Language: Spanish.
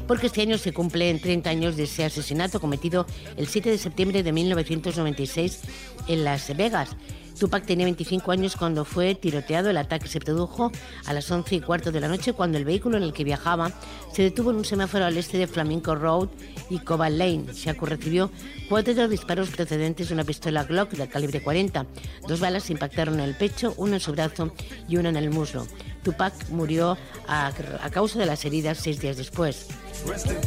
porque este año se cumplen 30 años de ese asesinato cometido el 7 de septiembre de 1996 en Las Vegas. Tupac tenía 25 años cuando fue tiroteado. El ataque se produjo a las 11:15 de la noche, cuando el vehículo en el que viajaba se detuvo en un semáforo al este de Flamenco Road y Cobalt Lane. Shakur recibió 4 disparos procedentes de una pistola Glock de calibre 40. 2 balas impactaron en el pecho, una en su brazo y una en el muslo. Tupac murió a causa de las heridas 6 días después.